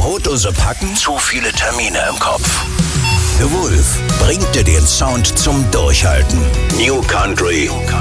Brotdose packen? Zu viele Termine im Kopf. The Wolf bringt dir den Sound zum Durchhalten. New Country